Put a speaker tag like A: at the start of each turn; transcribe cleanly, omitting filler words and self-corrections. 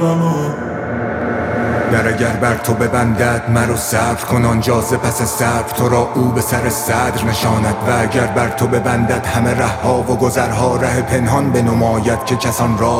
A: در اگر بر تو ببندد مرو صبر کن آنجا ز پس صبر تو را او به سر صدر نشاند و اگر بر تو ببندد همه ره ها و گذرها ره پنهان بنماید که کسان را